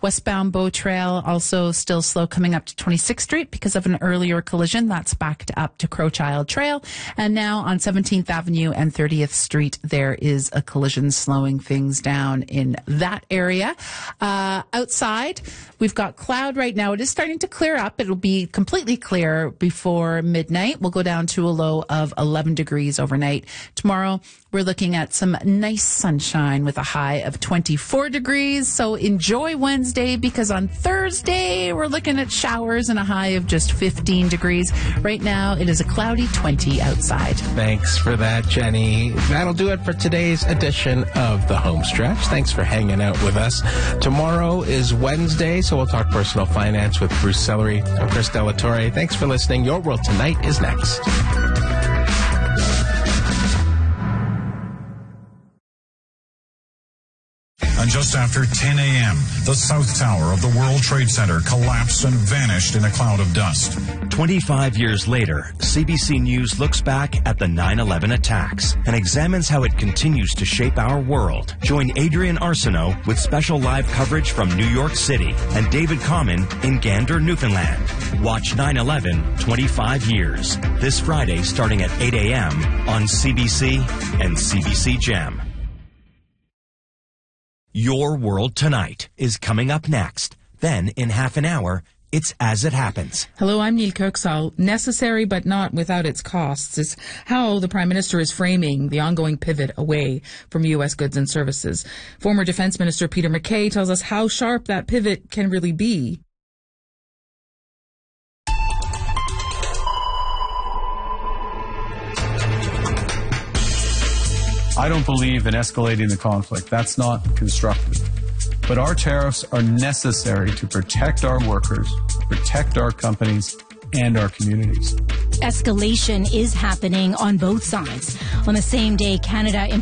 Westbound Bow Trail also still slow coming up to 26th Street because of an earlier collision. That's backed up to Crowchild Trail. And now on 17th Avenue and 30th Street, there is a collision slowing things down in that area. Outside, we've got cloud right now. It is starting to clear up. It'll be completely clear before midnight. We'll go down to a low of 11 degrees overnight. Tomorrow, we're looking at some nice sunshine with a high of 24 degrees. So enjoy Wednesday, because on Thursday, we're looking at showers and a high of just 15 degrees. Right now, it is a cloudy 20 outside. Thanks for that, Jenny. That'll do it for today's edition of The Home Stretch. Thanks for hanging out with us. Tomorrow is Wednesday, so we'll talk personal finance with Bruce Sellery. I'm Chris Delatorre. Thanks for listening. Your World Tonight is next. And just after 10 a.m., the South Tower of the World Trade Center collapsed and vanished in a cloud of dust. 25 years later, CBC News looks back at the 9/11 attacks and examines how it continues to shape our world. Join Adrian Arsenault with special live coverage from New York City and David Common in Gander, Newfoundland. Watch 9/11 25 years. This Friday starting at 8 a.m. on CBC and CBC Gem. Your World Tonight is coming up next. Then, in half an hour, it's As It Happens. Hello, I'm Neil Kirksall. Necessary but not without its costs is how the Prime Minister is framing the ongoing pivot away from U.S. goods and services. Former Defense Minister Peter MacKay tells us how sharp that pivot can really be. I don't believe in escalating the conflict. That's not constructive. But our tariffs are necessary to protect our workers, protect our companies, and our communities. Escalation is happening on both sides. On the same day, Canada